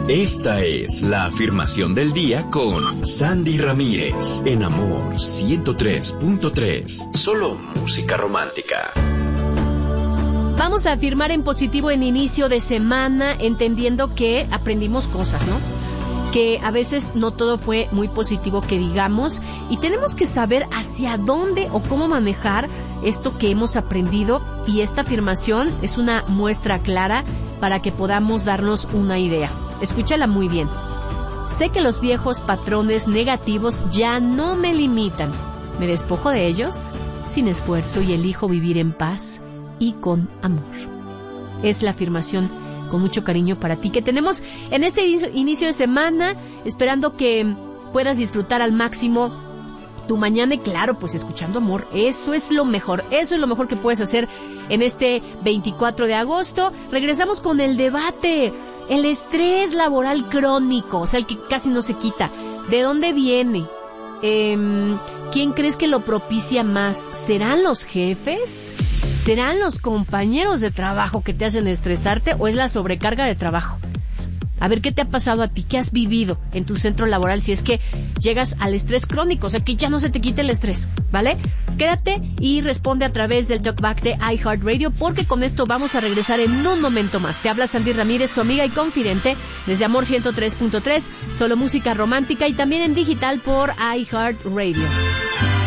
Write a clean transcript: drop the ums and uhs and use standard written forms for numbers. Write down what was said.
Esta es la afirmación del día con Sandy Ramírez en Amor 103.3. Solo música romántica. Vamos a afirmar en positivo en inicio de semana, entendiendo que aprendimos cosas, ¿no? Que a veces no todo fue muy positivo que digamos, y tenemos que saber hacia dónde o cómo manejar esto que hemos aprendido, y esta afirmación es una muestra clara para que podamos darnos una idea. Escúchala muy bien. Sé que los viejos patrones negativos ya no me limitan. Me despojo de ellos sin esfuerzo y elijo vivir en paz y con amor. Es la afirmación con mucho cariño para ti que tenemos en este inicio de semana, esperando que puedas disfrutar al máximo tu mañana y claro, pues escuchando amor. Eso es lo mejor que puedes hacer en este 24 de agosto. Regresamos con el debate, el estrés laboral crónico, o sea, el que casi no se quita. ¿De dónde viene? ¿Quién crees que lo propicia más? ¿Serán los jefes? ¿Serán los compañeros de trabajo que te hacen estresarte o es la sobrecarga de trabajo? A ver, ¿qué te ha pasado a ti? ¿Qué has vivido en tu centro laboral si es que llegas al estrés crónico? O sea, que ya no se te quite el estrés, ¿vale? Quédate y responde a través del Talkback de iHeartRadio, porque con esto vamos a regresar en un momento más. Te habla Sandy Ramírez, tu amiga y confidente, desde Amor 103.3, solo música romántica y también en digital por iHeartRadio.